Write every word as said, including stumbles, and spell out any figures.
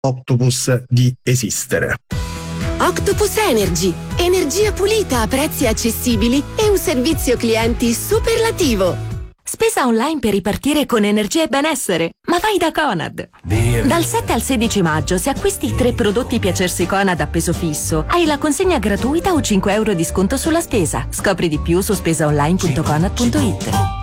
Octopus di esistere. Octopus Energy, energia pulita a prezzi accessibili e un servizio clienti superlativo. Spesa online per ripartire con energia e benessere, ma vai da Conad. Via. Dal sette al sedici maggio, se acquisti tre prodotti Piacersi Conad a peso fisso, hai la consegna gratuita o cinque euro di sconto sulla spesa. Scopri di più su spesaonline punto conad punto it.